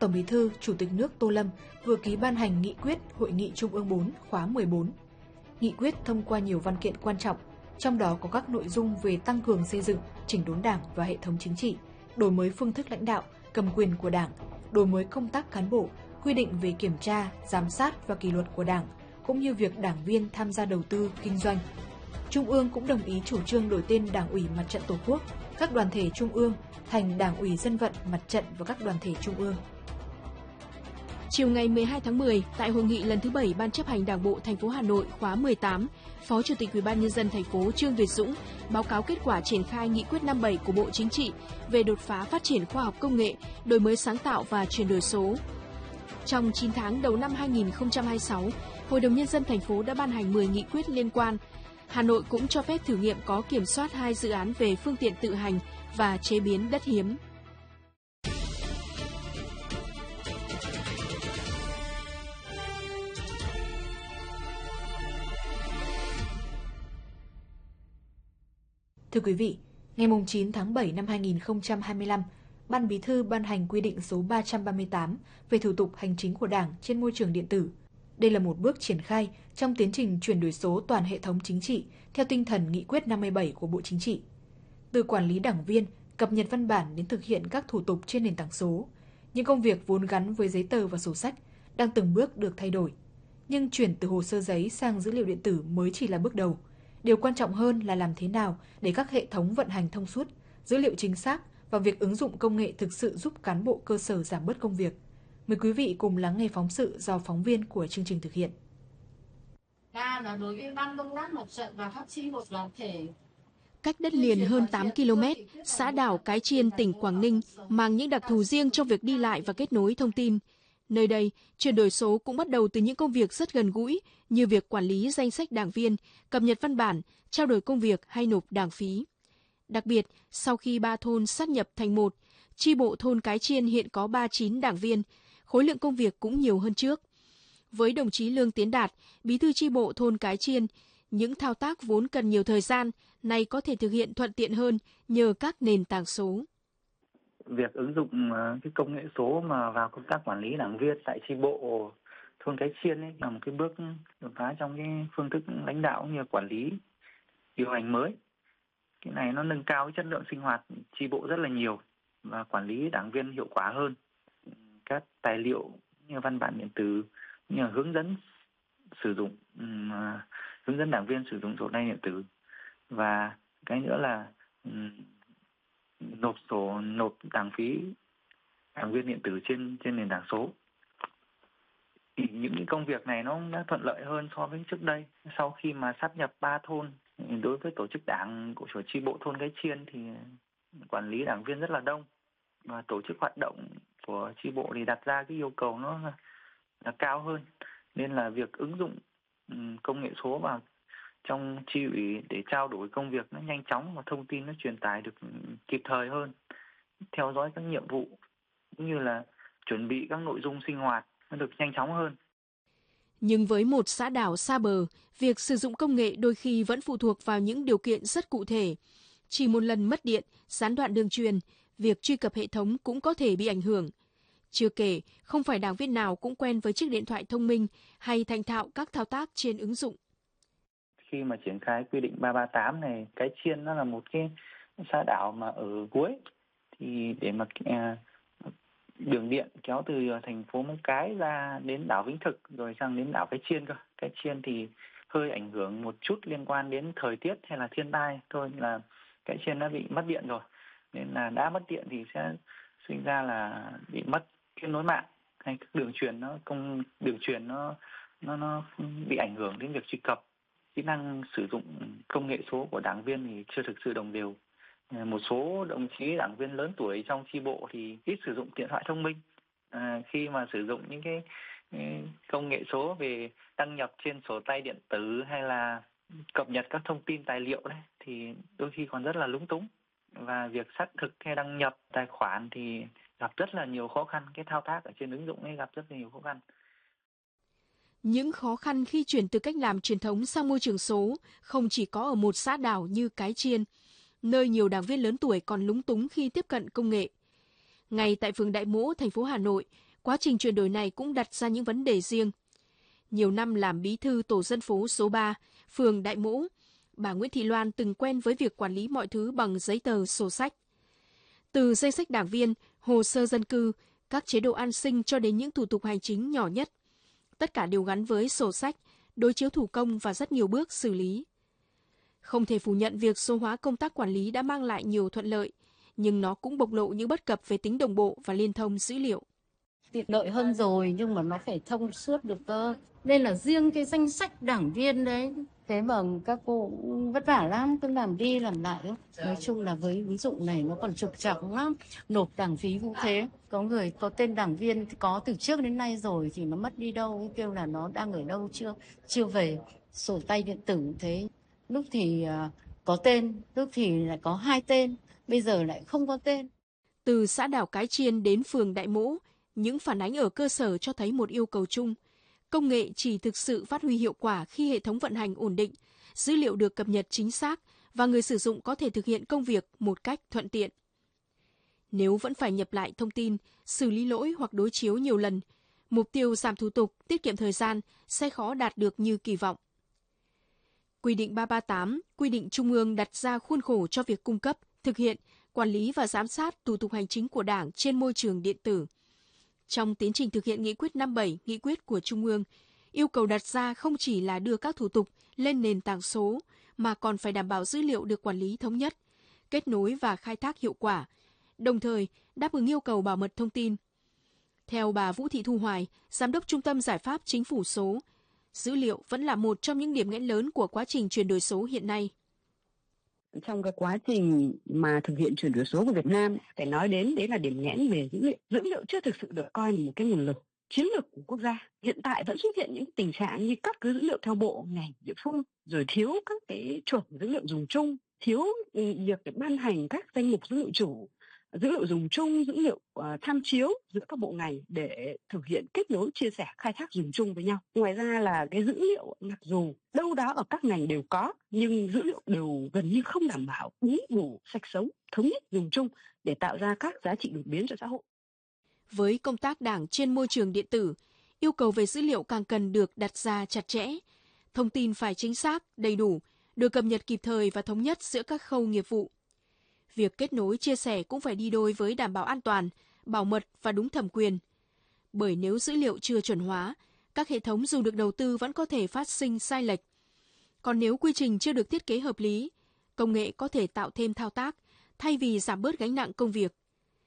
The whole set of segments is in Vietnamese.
Tổng Bí thư, Chủ tịch nước Tô Lâm vừa ký ban hành nghị quyết Hội nghị Trung ương 4 khóa 14. Nghị quyết thông qua nhiều văn kiện quan trọng, trong đó có các nội dung về tăng cường xây dựng, chỉnh đốn Đảng và hệ thống chính trị, đổi mới phương thức lãnh đạo, cầm quyền của Đảng, đổi mới công tác cán bộ, quy định về kiểm tra, giám sát và kỷ luật của Đảng, cũng như việc đảng viên tham gia đầu tư, kinh doanh. Trung ương cũng đồng ý chủ trương đổi tên Đảng ủy Mặt trận Tổ quốc, các đoàn thể Trung ương thành Đảng ủy Dân vận Mặt trận và các đoàn thể Trung ương. Chiều ngày 12 tháng 10, tại hội nghị lần thứ 7 Ban chấp hành Đảng bộ thành phố Hà Nội khóa 18, Phó Chủ tịch Ủy ban nhân dân thành phố Trương Việt Dũng báo cáo kết quả triển khai nghị quyết 57 của Bộ Chính trị về đột phá phát triển khoa học công nghệ, đổi mới sáng tạo và chuyển đổi số. Trong 9 tháng đầu năm 2026, Hội đồng nhân dân thành phố đã ban hành 10 nghị quyết liên quan. Hà Nội cũng cho phép thử nghiệm có kiểm soát 2 dự án về phương tiện tự hành và chế biến đất hiếm. Thưa quý vị, ngày 9 tháng 7 năm 2025, Ban Bí thư ban hành quy định số 338 về thủ tục hành chính của Đảng trên môi trường điện tử. Đây là một bước triển khai trong tiến trình chuyển đổi số toàn hệ thống chính trị theo tinh thần nghị quyết 57 của Bộ Chính trị. Từ quản lý đảng viên, cập nhật văn bản đến thực hiện các thủ tục trên nền tảng số, những công việc vốn gắn với giấy tờ và sổ sách đang từng bước được thay đổi. Nhưng chuyển từ hồ sơ giấy sang dữ liệu điện tử mới chỉ là bước đầu. Điều quan trọng hơn là làm thế nào để các hệ thống vận hành thông suốt, dữ liệu chính xác và việc ứng dụng công nghệ thực sự giúp cán bộ cơ sở giảm bớt công việc. Mời quý vị cùng lắng nghe phóng sự do phóng viên của chương trình thực hiện. Là đối với Ban công tác mặt trận và các chi hội đoàn thể. Cách đất liền hơn 8 km, xã đảo Cái Chiên, tỉnh Quảng Ninh mang những đặc thù riêng trong việc đi lại và kết nối thông tin. Nơi đây, chuyển đổi số cũng bắt đầu từ những công việc rất gần gũi như việc quản lý danh sách đảng viên, cập nhật văn bản, trao đổi công việc hay nộp đảng phí. Đặc biệt, sau khi 3 thôn sát nhập thành một, chi bộ thôn Cái Chiên hiện có 39 đảng viên, khối lượng công việc cũng nhiều hơn trước. Với đồng chí Lương Tiến Đạt, bí thư chi bộ thôn Cái Chiên, những thao tác vốn cần nhiều thời gian, nay có thể thực hiện thuận tiện hơn nhờ các nền tảng số. Việc ứng dụng cái công nghệ số mà vào công tác quản lý đảng viên tại chi bộ thôn Cái Chiên ấy là một cái bước đột phá trong cái phương thức lãnh đạo cũng như quản lý điều hành mới. Cái này nó nâng cao chất lượng sinh hoạt chi bộ rất là nhiều và quản lý đảng viên hiệu quả hơn. Các tài liệu như văn bản điện tử như là hướng dẫn sử dụng hướng dẫn đảng viên sử dụng sổ tay điện tử, và cái nữa là nộp đảng phí đảng viên điện tử trên nền tảng số. Thì những cái công việc này nó đã thuận lợi hơn so với trước đây. Sau khi mà sáp nhập 3 thôn, đối với tổ chức đảng của chi bộ thôn Cái Chiên thì quản lý đảng viên rất là đông, và tổ chức hoạt động của chi bộ thì đặt ra cái yêu cầu nó là cao hơn, nên là việc ứng dụng công nghệ số vào trong chi ủy để trao đổi công việc nó nhanh chóng và thông tin nó truyền tải được kịp thời hơn, theo dõi các nhiệm vụ cũng như là chuẩn bị các nội dung sinh hoạt nó được nhanh chóng hơn. Nhưng với một xã đảo xa bờ, việc sử dụng công nghệ đôi khi vẫn phụ thuộc vào những điều kiện rất cụ thể. Chỉ một lần mất điện, gián đoạn đường truyền, việc truy cập hệ thống cũng có thể bị ảnh hưởng. Chưa kể, không phải đảng viên nào cũng quen với chiếc điện thoại thông minh hay thành thạo các thao tác trên ứng dụng. Khi mà triển khai quy định 338 này, Cái Chiên nó là một cái xã đảo mà ở cuối, thì để mà đường điện kéo từ thành phố Móng Cái ra đến đảo Vĩnh Thực rồi sang đến đảo Cái Chiên cơ. Cái Chiên thì hơi ảnh hưởng một chút liên quan đến thời tiết hay là thiên tai thôi, là Cái Chiên đã bị mất điện rồi, nên là đã mất điện thì sẽ sinh ra là bị mất kết nối mạng, hay các đường truyền nó bị ảnh hưởng đến việc truy cập. Kỹ năng sử dụng công nghệ số của đảng viên thì chưa thực sự đồng đều. Một số đồng chí đảng viên lớn tuổi trong chi bộ thì ít sử dụng điện thoại thông minh. Khi mà sử dụng những cái công nghệ số về đăng nhập trên sổ tay điện tử hay là cập nhật các thông tin tài liệu đấy, thì đôi khi còn rất là lúng túng. Và việc xác thực hay đăng nhập tài khoản thì gặp rất là nhiều khó khăn. Cái thao tác ở trên ứng dụng ấy gặp rất là nhiều khó khăn. Những khó khăn khi chuyển từ cách làm truyền thống sang môi trường số không chỉ có ở một xã đảo như Cái Chiên, nơi nhiều đảng viên lớn tuổi còn lúng túng khi tiếp cận công nghệ. Ngay tại phường Đại Mỗ, thành phố Hà Nội, quá trình chuyển đổi này cũng đặt ra những vấn đề riêng. Nhiều năm làm bí thư tổ dân phố số 3, phường Đại Mỗ, bà Nguyễn Thị Loan từng quen với việc quản lý mọi thứ bằng giấy tờ sổ sách. Từ danh sách đảng viên, hồ sơ dân cư, các chế độ an sinh cho đến những thủ tục hành chính nhỏ nhất. Tất cả đều gắn với sổ sách, đối chiếu thủ công và rất nhiều bước xử lý. Không thể phủ nhận việc số hóa công tác quản lý đã mang lại nhiều thuận lợi, nhưng nó cũng bộc lộ những bất cập về tính đồng bộ và liên thông dữ liệu. Tiện lợi hơn rồi nhưng mà nó phải thông suốt được cơ. Nên là riêng cái danh sách đảng viên đấy, thế mà các cô cũng vất vả lắm, cứ làm đi làm lại. Nói chung là với ứng dụng này nó còn trục trặc lắm, nộp đảng phí cũng thế. Có người có tên đảng viên thì có từ trước đến nay rồi thì nó mất đi đâu, kêu là nó đang ở đâu chưa về. Sổ tay điện tử cũng thế, lúc thì có tên, lúc thì lại có 2 tên, bây giờ lại không có tên. Từ xã đảo Cái Chiên đến phường Đại Mỗ, những phản ánh ở cơ sở cho thấy một yêu cầu chung. Công nghệ chỉ thực sự phát huy hiệu quả khi hệ thống vận hành ổn định, dữ liệu được cập nhật chính xác và người sử dụng có thể thực hiện công việc một cách thuận tiện. Nếu vẫn phải nhập lại thông tin, xử lý lỗi hoặc đối chiếu nhiều lần, mục tiêu giảm thủ tục, tiết kiệm thời gian sẽ khó đạt được như kỳ vọng. Quy định 338, quy định Trung ương đặt ra khuôn khổ cho việc cung cấp, thực hiện, quản lý và giám sát thủ tục hành chính của Đảng trên môi trường điện tử. Trong tiến trình thực hiện nghị quyết 57, nghị quyết của Trung ương, yêu cầu đặt ra không chỉ là đưa các thủ tục lên nền tảng số, mà còn phải đảm bảo dữ liệu được quản lý thống nhất, kết nối và khai thác hiệu quả, đồng thời đáp ứng yêu cầu bảo mật thông tin. Theo bà Vũ Thị Thu Hoài, Giám đốc Trung tâm Giải pháp Chính phủ số, dữ liệu vẫn là một trong những điểm nghẽn lớn của quá trình chuyển đổi số hiện nay. Trong cái quá trình mà thực hiện chuyển đổi số của Việt Nam, phải nói đến đấy là điểm nghẽn về dữ liệu. Dữ liệu chưa thực sự được coi là một cái nguồn lực chiến lược của quốc gia. Hiện tại vẫn xuất hiện những tình trạng như cắt cứ dữ liệu theo bộ, ngành, địa phương, rồi thiếu các cái chuẩn dữ liệu dùng chung, thiếu việc để ban hành các danh mục dữ liệu chủ, dữ liệu dùng chung, dữ liệu tham chiếu giữa các bộ ngành để thực hiện kết nối, chia sẻ, khai thác dùng chung với nhau. Ngoài ra là cái dữ liệu mặc dù đâu đó ở các ngành đều có, nhưng dữ liệu đều gần như không đảm bảo đúng, đủ, sạch sống, thống nhất dùng chung để tạo ra các giá trị đột biến cho xã hội. Với công tác Đảng trên môi trường điện tử, yêu cầu về dữ liệu càng cần được đặt ra chặt chẽ. Thông tin phải chính xác, đầy đủ, được cập nhật kịp thời và thống nhất giữa các khâu nghiệp vụ. Việc kết nối chia sẻ cũng phải đi đôi với đảm bảo an toàn, bảo mật và đúng thẩm quyền. Bởi nếu dữ liệu chưa chuẩn hóa, các hệ thống dù được đầu tư vẫn có thể phát sinh sai lệch. Còn nếu quy trình chưa được thiết kế hợp lý, công nghệ có thể tạo thêm thao tác, thay vì giảm bớt gánh nặng công việc.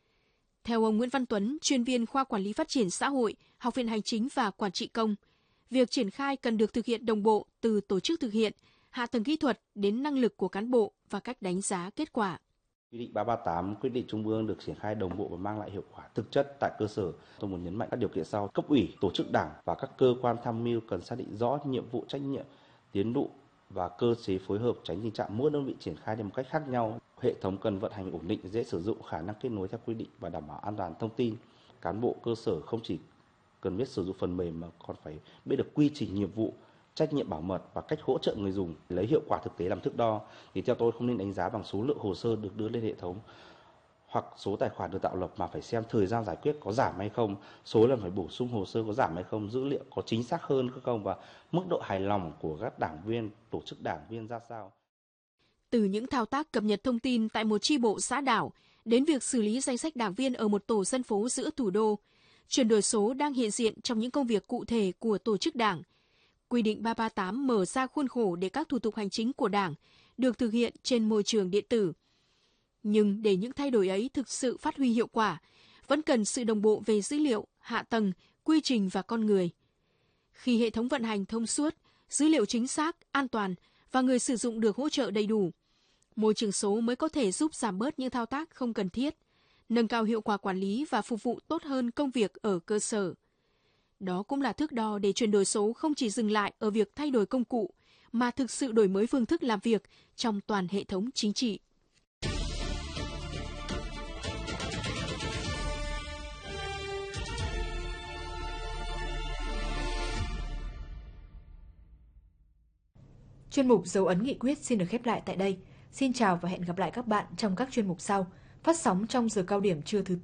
Theo ông Nguyễn Văn Tuấn, chuyên viên khoa Quản lý Phát triển Xã hội, Học viện Hành chính và Quản trị công, việc triển khai cần được thực hiện đồng bộ từ tổ chức thực hiện, hạ tầng kỹ thuật đến năng lực của cán bộ và cách đánh giá kết quả. Quy định 338, quyết định Trung ương được triển khai đồng bộ và mang lại hiệu quả thực chất tại cơ sở. Tôi muốn nhấn mạnh các điều kiện sau: cấp ủy, tổ chức Đảng và các cơ quan tham mưu cần xác định rõ nhiệm vụ, trách nhiệm, tiến độ và cơ chế phối hợp, tránh tình trạng mỗi đơn vị triển khai theo một cách khác nhau. Hệ thống cần vận hành ổn định, dễ sử dụng, khả năng kết nối theo quy định và đảm bảo an toàn thông tin. Cán bộ cơ sở không chỉ cần biết sử dụng phần mềm mà còn phải biết được quy trình, nhiệm vụ, trách nhiệm bảo mật và cách hỗ trợ người dùng, lấy hiệu quả thực tế làm thước đo. Thì theo tôi không nên đánh giá bằng số lượng hồ sơ được đưa lên hệ thống hoặc số tài khoản được tạo lập, mà phải xem thời gian giải quyết có giảm hay không, số lần phải bổ sung hồ sơ có giảm hay không, dữ liệu có chính xác hơn hay không và mức độ hài lòng của các đảng viên, tổ chức đảng viên ra sao. Từ những thao tác cập nhật thông tin tại một chi bộ xã đảo đến việc xử lý danh sách đảng viên ở một tổ dân phố giữa thủ đô, chuyển đổi số đang hiện diện trong những công việc cụ thể của tổ chức đảng. Quy định 338 mở ra khuôn khổ để các thủ tục hành chính của Đảng được thực hiện trên môi trường điện tử. Nhưng để những thay đổi ấy thực sự phát huy hiệu quả, vẫn cần sự đồng bộ về dữ liệu, hạ tầng, quy trình và con người. Khi hệ thống vận hành thông suốt, dữ liệu chính xác, an toàn và người sử dụng được hỗ trợ đầy đủ, môi trường số mới có thể giúp giảm bớt những thao tác không cần thiết, nâng cao hiệu quả quản lý và phục vụ tốt hơn công việc ở cơ sở. Đó cũng là thước đo để chuyển đổi số không chỉ dừng lại ở việc thay đổi công cụ, mà thực sự đổi mới phương thức làm việc trong toàn hệ thống chính trị. Chuyên mục Dấu ấn nghị quyết xin được khép lại tại đây. Xin chào và hẹn gặp lại các bạn trong các chuyên mục sau, phát sóng trong giờ cao điểm trưa thứ